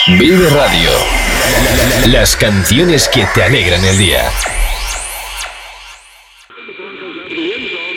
Vive Radio. Las canciones que te alegran el día.